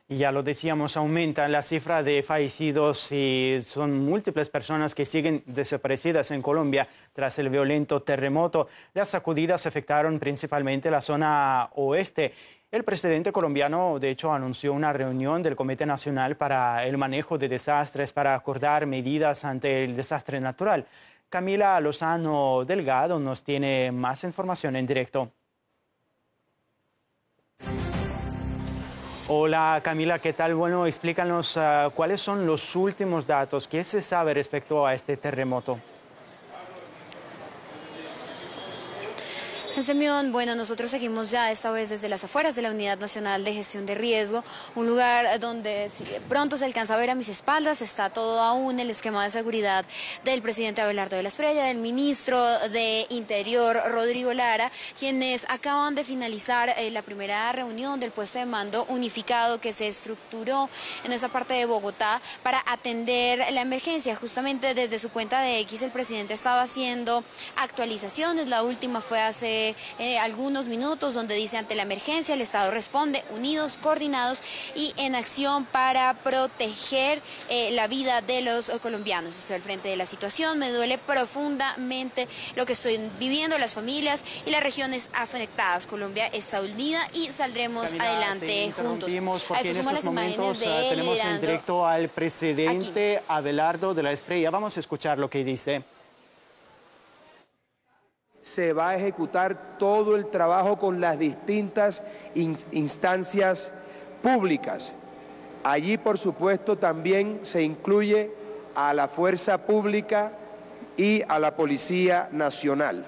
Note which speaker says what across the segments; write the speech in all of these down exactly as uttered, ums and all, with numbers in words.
Speaker 1: Y ya lo decíamos, aumenta la cifra de fallecidos y son múltiples personas que siguen desaparecidas en Colombia tras el violento terremoto. Las sacudidas afectaron principalmente la zona oeste. El presidente colombiano, de hecho, anunció una reunión del Comité Nacional para el Manejo de Desastres para acordar medidas ante el desastre natural. Camila Lozano Delgado nos tiene más información en directo. Hola Camila, ¿qué tal? Bueno, explícanos uh, cuáles son los últimos datos, qué se sabe respecto a este terremoto.
Speaker 2: Semyon, bueno, nosotros seguimos ya esta vez desde las afueras de la Unidad Nacional de Gestión de Riesgo, un lugar donde si de pronto se alcanza a ver a mis espaldas, está todo aún el esquema de seguridad del presidente Abelardo de la Espriella, del ministro de Interior Rodrigo Lara, quienes acaban de finalizar eh, la primera reunión del puesto de mando unificado que se estructuró en esa parte de Bogotá para atender la emergencia. Justamente desde su cuenta de X el presidente estaba haciendo actualizaciones, la última fue hace Eh, algunos minutos, donde dice: ante la emergencia el Estado responde unidos, coordinados y en acción para proteger eh, la vida de los colombianos. Estoy al frente de la situación, me duele profundamente lo que estoy viviendo, las familias y las regiones afectadas. Colombia está unida y saldremos
Speaker 1: Camila,
Speaker 2: adelante juntos.
Speaker 1: A eso suman las imágenes de él tenemos liderando en directo al presidente aquí. Abelardo de la Espriella. Vamos a escuchar lo que dice.
Speaker 3: Se va a ejecutar todo el trabajo con las distintas instancias públicas. Allí, por supuesto, también se incluye a la Fuerza Pública y a la Policía Nacional.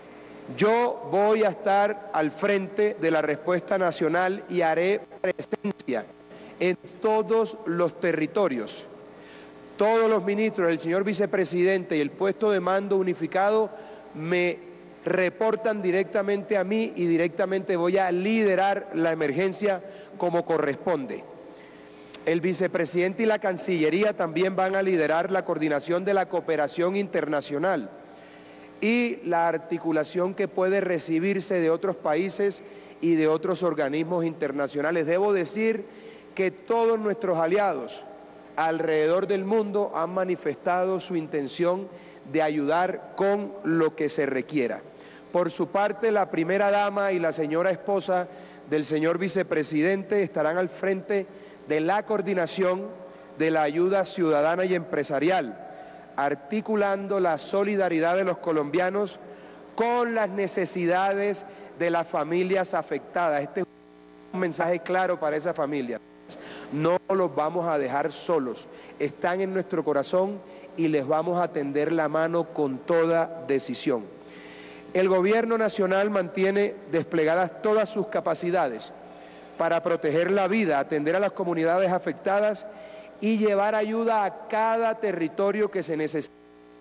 Speaker 3: Yo voy a estar al frente de la respuesta nacional y haré presencia en todos los territorios. Todos los ministros, el señor vicepresidente y el puesto de mando unificado me reportan directamente a mí y directamente voy a liderar la emergencia como corresponde. El vicepresidente y la Cancillería también van a liderar la coordinación de la cooperación internacional y la articulación que puede recibirse de otros países y de otros organismos internacionales. Debo decir que todos nuestros aliados alrededor del mundo han manifestado su intención de ayudar con lo que se requiera. Por su parte, la primera dama y la señora esposa del señor vicepresidente estarán al frente de la coordinación de la ayuda ciudadana y empresarial, articulando la solidaridad de los colombianos con las necesidades de las familias afectadas. Este es un mensaje claro para esas familias. No los vamos a dejar solos, están en nuestro corazón y les vamos a tender la mano con toda decisión. El Gobierno Nacional mantiene desplegadas todas sus capacidades para proteger la vida, atender a las comunidades afectadas y llevar ayuda a cada territorio que se necesite.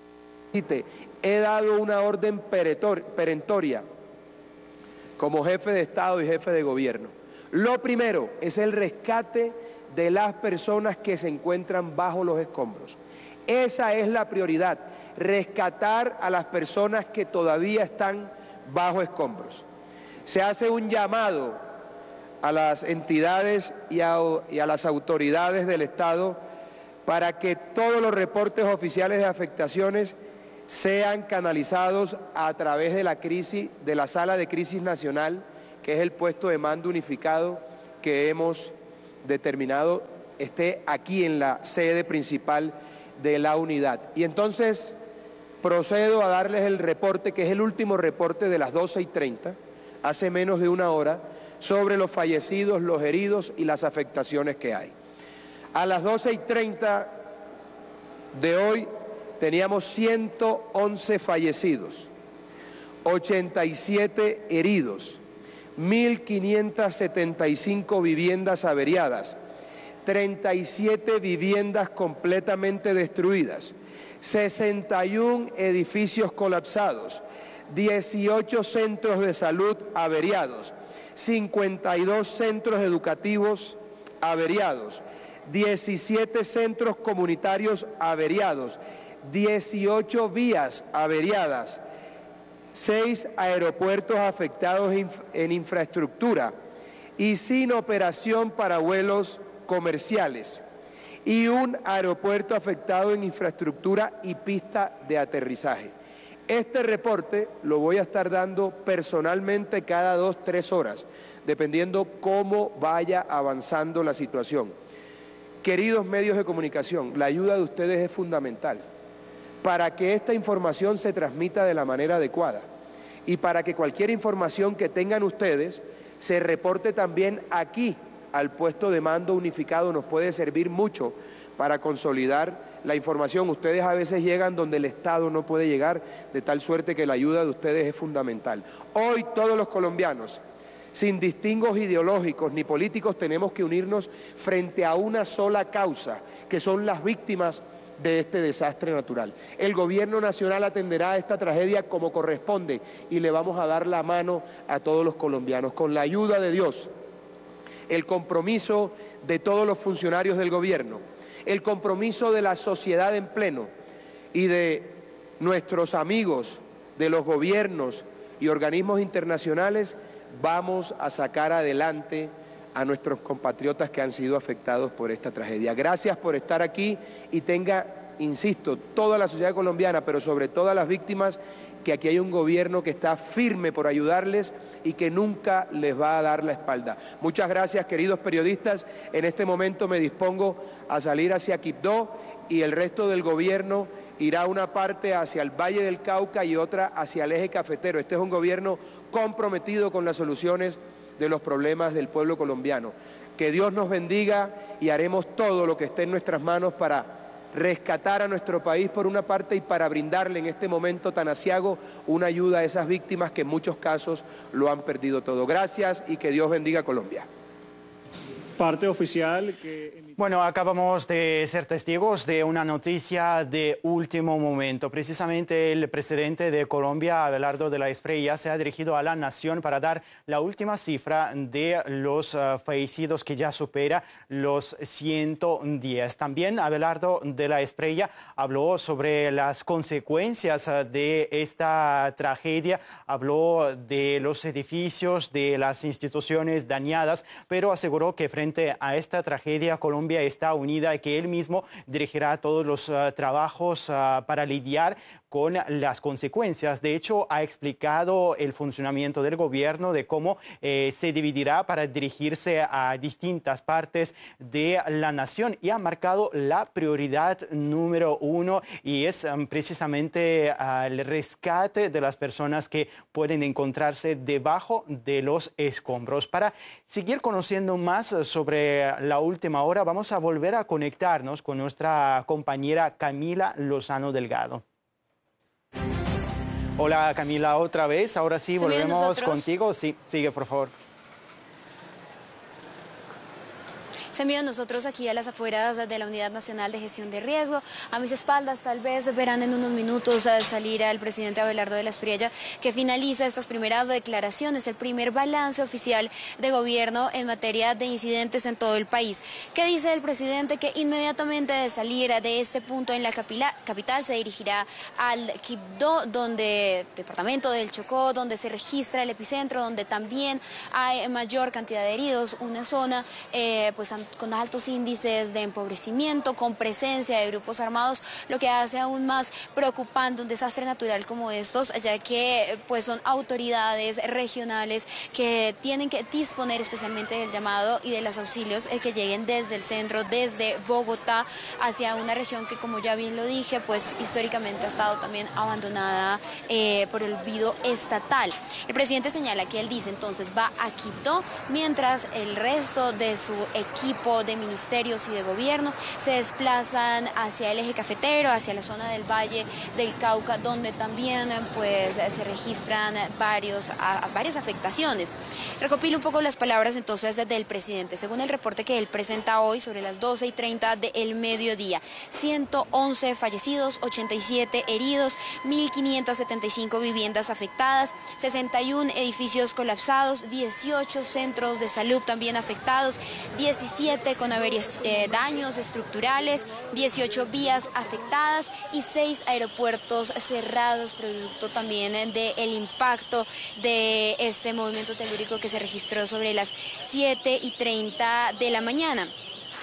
Speaker 3: He dado una orden perentoria como jefe de Estado y jefe de Gobierno. Lo primero es el rescate de las personas que se encuentran bajo los escombros. Esa es la prioridad, rescatar a las personas que todavía están bajo escombros. Se hace un llamado a las entidades y a, y a las autoridades del Estado para que todos los reportes oficiales de afectaciones sean canalizados a través de la crisis, de la Sala de Crisis Nacional, que es el puesto de mando unificado que hemos determinado esté aquí en la sede principal de la unidad. Y entonces procedo a darles el reporte, que es el último reporte de las doce y treinta, hace menos de una hora, sobre los fallecidos, los heridos y las afectaciones que hay. A las doce y treinta de hoy teníamos ciento once fallecidos, ochenta y siete heridos, mil quinientas setenta y cinco viviendas averiadas, treinta y siete viviendas completamente destruidas, sesenta y uno edificios colapsados, dieciocho centros de salud averiados, cincuenta y dos centros educativos averiados, diecisiete centros comunitarios averiados, dieciocho vías averiadas, seis aeropuertos afectados en infraestructura y sin operación para vuelos comerciales y un aeropuerto afectado en infraestructura y pista de aterrizaje. Este reporte lo voy a estar dando personalmente cada dos, tres horas, dependiendo cómo vaya avanzando la situación. Queridos medios de comunicación, la ayuda de ustedes es fundamental para que esta información se transmita de la manera adecuada y para que cualquier información que tengan ustedes se reporte también aquí al puesto de mando unificado. Nos puede servir mucho para consolidar la información. Ustedes a veces llegan donde el Estado no puede llegar, de tal suerte que la ayuda de ustedes es fundamental. Hoy todos los colombianos, sin distingos ideológicos ni políticos, tenemos que unirnos frente a una sola causa, que son las víctimas de este desastre natural. El gobierno nacional atenderá a esta tragedia como corresponde y le vamos a dar la mano a todos los colombianos. Con la ayuda de Dios, el compromiso de todos los funcionarios del gobierno, el compromiso de la sociedad en pleno y de nuestros amigos de los gobiernos y organismos internacionales, vamos a sacar adelante a nuestros compatriotas que han sido afectados por esta tragedia. Gracias por estar aquí y tenga, insisto, toda la sociedad colombiana, pero sobre todo a las víctimas, que aquí hay un gobierno que está firme por ayudarles y que nunca les va a dar la espalda. Muchas gracias, queridos periodistas. En este momento me dispongo a salir hacia Quibdó y el resto del gobierno irá una parte hacia el Valle del Cauca y otra hacia el eje cafetero. Este es un gobierno comprometido con las soluciones de los problemas del pueblo colombiano. Que Dios nos bendiga y haremos todo lo que esté en nuestras manos para rescatar a nuestro país por una parte y para brindarle en este momento tan aciago una ayuda a esas víctimas que en muchos casos lo han perdido todo. Gracias y que Dios bendiga a Colombia.
Speaker 4: Parte oficial que...
Speaker 1: Bueno, acabamos de ser testigos de una noticia de último momento. Precisamente el presidente de Colombia, Abelardo de la Espriella, se ha dirigido a la nación para dar la última cifra de los uh, fallecidos, que ya supera los ciento diez. También Abelardo de la Espriella habló sobre las consecuencias uh, de esta tragedia, habló de los edificios, de las instituciones dañadas, pero aseguró que frente a esta tragedia Colombia está unida y que él mismo dirigirá todos los uh, trabajos uh, para lidiar con las consecuencias. De hecho, ha explicado el funcionamiento del gobierno, de cómo eh, se dividirá para dirigirse a distintas partes de la nación, y ha marcado la prioridad número uno, y es um, precisamente uh, el rescate de las personas que pueden encontrarse debajo de los escombros. Para seguir conociendo más sobre la última hora, vamos a volver a conectarnos con nuestra compañera Camila Lozano Delgado. Hola Camila, otra vez. Ahora sí, volvemos contigo. Sí, sigue, por favor.
Speaker 2: Se envían nosotros aquí a las afueras de la Unidad Nacional de Gestión de Riesgo. A mis espaldas tal vez verán en unos minutos a salir al presidente Abelardo de la Espriella, que finaliza estas primeras declaraciones, el primer balance oficial de gobierno en materia de incidentes en todo el país. ¿Qué dice el presidente? Que inmediatamente de salir de este punto en la capital se dirigirá al Quibdó, donde departamento del Chocó, donde se registra el epicentro, donde también hay mayor cantidad de heridos, una zona eh, pues con altos índices de empobrecimiento, con presencia de grupos armados, lo que hace aún más preocupante un desastre natural como estos, ya que pues son autoridades regionales que tienen que disponer especialmente del llamado y de los auxilios eh, que lleguen desde el centro, desde Bogotá, hacia una región que, como ya bien lo dije, pues históricamente ha estado también abandonada eh, por el olvido estatal. El presidente señala que él dice entonces va a Quibdó, mientras el resto de su equipo de ministerios y de gobierno se desplazan hacia el eje cafetero, hacia la zona del Valle del Cauca, donde también pues se registran varios, a, varias afectaciones. Recopilo un poco las palabras entonces del presidente. Según el reporte que él presenta hoy sobre las doce y treinta del mediodía, ciento once fallecidos, ochenta y siete heridos, mil quinientas setenta y cinco viviendas afectadas, sesenta y uno edificios colapsados, dieciocho centros de salud también afectados, diecisiete con averias, eh, daños estructurales, dieciocho vías afectadas y seis aeropuertos cerrados, producto también del impacto de este movimiento telúrico que se registró sobre las siete y treinta de la mañana.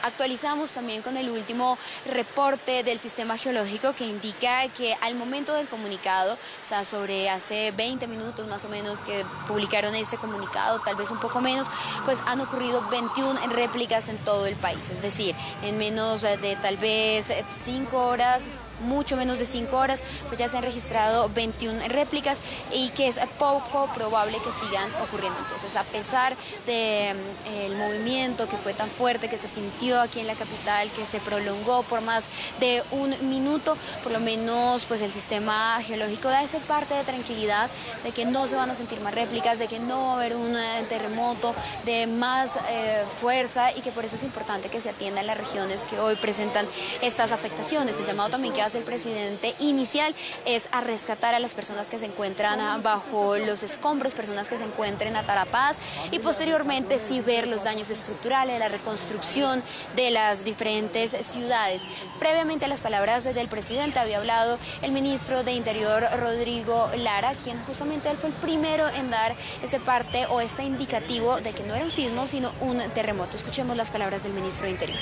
Speaker 2: Actualizamos también con el último reporte del sistema geológico que indica que al momento del comunicado, o sea, sobre hace veinte minutos más o menos que publicaron este comunicado, tal vez un poco menos, pues han ocurrido veintiuna réplicas en todo el país. Es decir, en menos de tal vez cinco horas, mucho menos de cinco horas, pues ya se han registrado veintiuna réplicas y que es poco probable que sigan ocurriendo. Entonces, a pesar del de, movimiento que fue tan fuerte, que se sintió aquí en la capital, que se prolongó por más de un minuto, por lo menos pues el sistema geológico da esa parte de tranquilidad de que no se van a sentir más réplicas, de que no va a haber un terremoto de más eh, fuerza y que por eso es importante que se atiendan las regiones que hoy presentan estas afectaciones. El llamado también que hace el presidente inicial es a rescatar a las personas que se encuentran bajo los escombros, personas que se encuentren atrapadas y posteriormente sí ver los daños estructurales, la reconstrucción de las diferentes ciudades. Previamente a las palabras del presidente había hablado el ministro de Interior, Rodrigo Lara, quien justamente él fue el primero en dar este parte o este indicativo de que no era un sismo sino un terremoto. Escuchemos las palabras del ministro de Interior.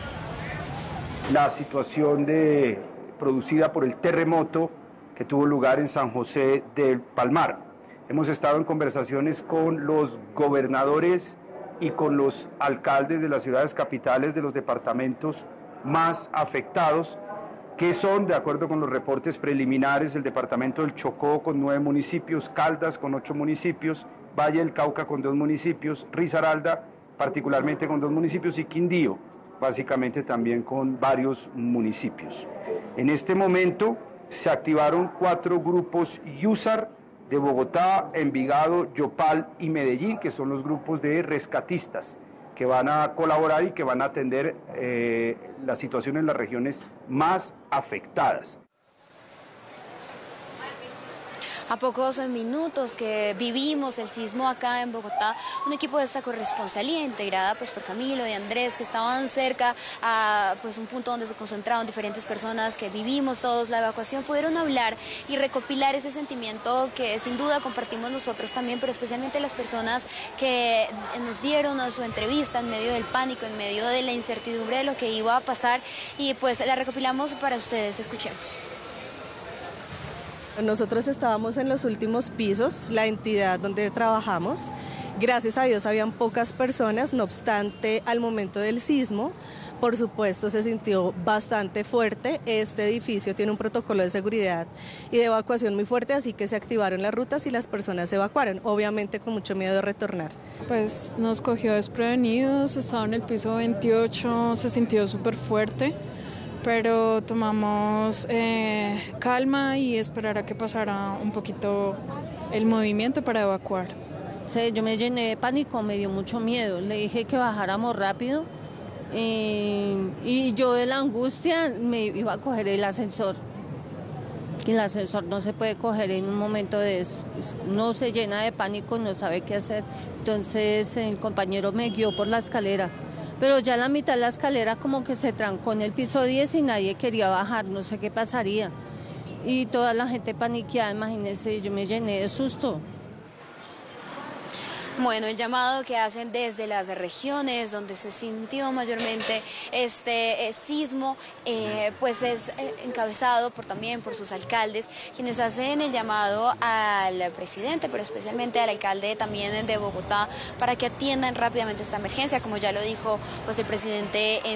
Speaker 5: La situación de, producida por el terremoto que tuvo lugar en San José del Palmar. Hemos estado en conversaciones con los gobernadores y con los alcaldes de las ciudades capitales de los departamentos más afectados, que son, de acuerdo con los reportes preliminares, el departamento del Chocó con nueve municipios, Caldas con ocho municipios, Valle del Cauca con dos municipios, Risaralda particularmente con dos municipios y Quindío básicamente también con varios municipios. En este momento se activaron cuatro grupos YUSAR de Bogotá, Envigado, Yopal y Medellín, que son los grupos de rescatistas que van a colaborar y que van a atender eh, la situación en las regiones más afectadas.
Speaker 2: A pocos minutos que vivimos el sismo acá en Bogotá, un equipo de esta corresponsalía integrada pues por Camilo y Andrés, que estaban cerca a pues un punto donde se concentraban diferentes personas que vivimos todos la evacuación, pudieron hablar y recopilar ese sentimiento que sin duda compartimos nosotros también, pero especialmente las personas que nos dieron su entrevista en medio del pánico, en medio de la incertidumbre de lo que iba a pasar, y pues la recopilamos para ustedes. Escuchemos.
Speaker 6: Nosotros estábamos en los últimos pisos, la entidad donde trabajamos. Gracias a Dios habían pocas personas, no obstante, al momento del sismo, por supuesto, se sintió bastante fuerte. Este edificio tiene un protocolo de seguridad y de evacuación muy fuerte, así que se activaron las rutas y las personas se evacuaron, obviamente con mucho miedo de retornar.
Speaker 7: Pues nos cogió desprevenidos, estaba en el piso veintiocho, se sintió súper fuerte, pero tomamos eh, calma y esperar a que pasara un poquito el movimiento para evacuar.
Speaker 8: Sí, yo me llené de pánico, me dio mucho miedo, le dije que bajáramos rápido eh, y yo de la angustia me iba a coger el ascensor. Y el ascensor no se puede coger en un momento de eso, uno se llena de pánico, no sabe qué hacer, entonces el compañero me guió por la escalera. Pero ya a la mitad de la escalera como que se trancó en el piso diez y nadie quería bajar, no sé qué pasaría. Y toda la gente paniqueada, imagínense, yo me llené de susto.
Speaker 2: Bueno, el llamado que hacen desde las regiones donde se sintió mayormente este eh, sismo, eh, pues es eh, encabezado por también por sus alcaldes, quienes hacen el llamado al presidente, pero especialmente al alcalde también de Bogotá, para que atiendan rápidamente esta emergencia, como ya lo dijo pues el presidente en